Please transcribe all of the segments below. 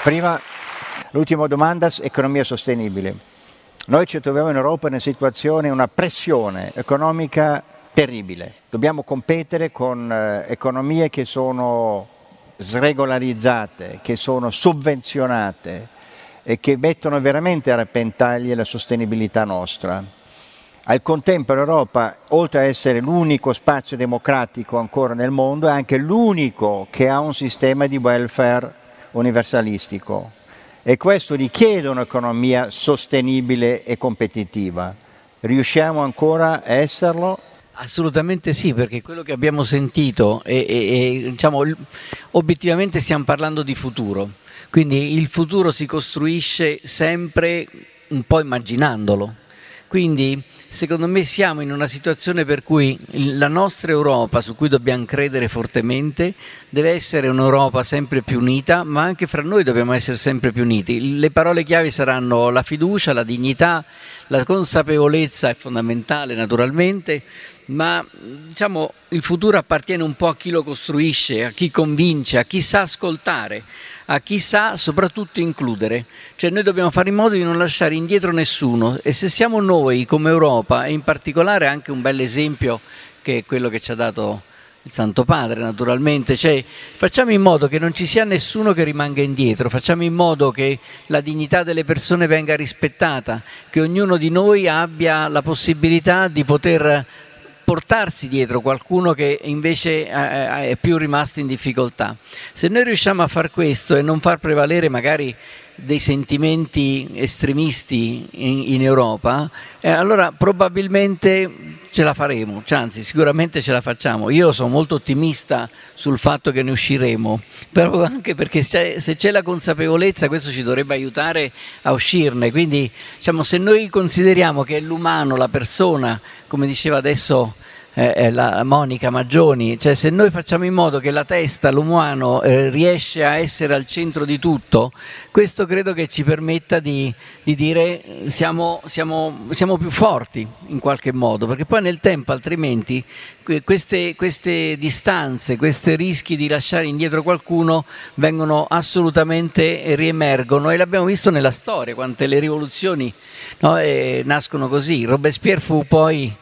Prima, l'ultima domanda, economia sostenibile. Noi ci troviamo in Europa in una situazione, una pressione economica terribile. Dobbiamo competere con economie che sono sregolarizzate, che sono sovvenzionate e che mettono veramente a repentaglio la sostenibilità nostra. Al contempo l'Europa, oltre a essere l'unico spazio democratico ancora nel mondo, è anche l'unico che ha un sistema di welfare universalistico e questo richiede un'economia sostenibile e competitiva. Riusciamo ancora a esserlo? Assolutamente sì, perché quello che abbiamo sentito diciamo, obiettivamente stiamo parlando di futuro, quindi il futuro si costruisce sempre un po' immaginandolo, quindi secondo me siamo in una situazione per cui la nostra Europa, su cui dobbiamo credere fortemente, deve essere un'Europa sempre più unita, ma anche fra noi dobbiamo essere sempre più uniti. Le parole chiave saranno la fiducia, la dignità, la consapevolezza è fondamentale naturalmente, ma diciamo il futuro appartiene un po' a chi lo costruisce, a chi convince, a chi sa ascoltare, a chi sa soprattutto includere. Cioè noi dobbiamo fare in modo di non lasciare indietro nessuno e se siamo noi come Europa e in particolare anche un bel esempio che è quello che ci ha dato il Santo Padre naturalmente, cioè facciamo in modo che non ci sia nessuno che rimanga indietro, facciamo in modo che la dignità delle persone venga rispettata, che ognuno di noi abbia la possibilità di poter portarsi dietro qualcuno che invece è più rimasto in difficoltà. Se noi riusciamo a far questo e non far prevalere magari dei sentimenti estremisti in Europa, allora probabilmente ce la faremo, cioè, anzi sicuramente ce la facciamo. Io sono molto ottimista sul fatto che ne usciremo, proprio anche perché se c'è la consapevolezza questo ci dovrebbe aiutare a uscirne, quindi diciamo, se noi consideriamo che è l'umano, la persona, come diceva adesso la Monica Maggioni, cioè se noi facciamo in modo che la testa, l'umano riesce a essere al centro di tutto, questo credo che ci permetta di dire siamo più forti in qualche modo, perché poi nel tempo altrimenti queste distanze, questi rischi di lasciare indietro qualcuno vengono assolutamente riemergono e l'abbiamo visto nella storia, quante le rivoluzioni nascono così. Robespierre fu poi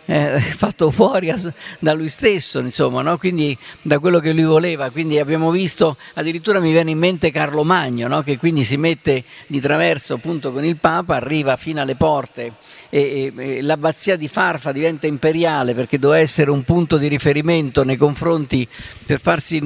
fatto fuori da lui stesso, insomma, no? Quindi da quello che lui voleva, quindi abbiamo visto, addirittura mi viene in mente Carlo Magno, no? Che quindi si mette di traverso appunto con il Papa, arriva fino alle porte e l'abbazia di Farfa diventa imperiale perché doveva essere un punto di riferimento nei confronti per farsi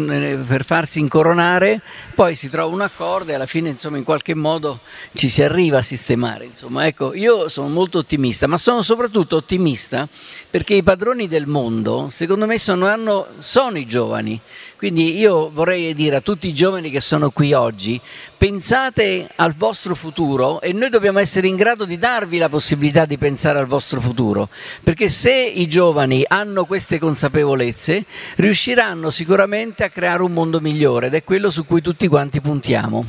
incoronare, poi si trova un accordo e alla fine insomma in qualche modo ci si arriva a sistemare, insomma. Ecco, io sono molto ottimista, ma sono soprattutto ottimista perché i padroni del mondo secondo me sono i giovani, quindi io vorrei dire a tutti i giovani che sono qui oggi: pensate al vostro futuro e noi dobbiamo essere in grado di darvi la possibilità di pensare al vostro futuro, perché se i giovani hanno queste consapevolezze riusciranno sicuramente a creare un mondo migliore ed è quello su cui tutti quanti puntiamo.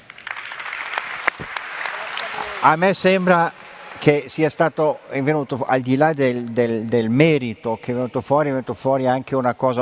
A me sembra che sia stato venuto, al di là del merito che è venuto fuori anche una cosa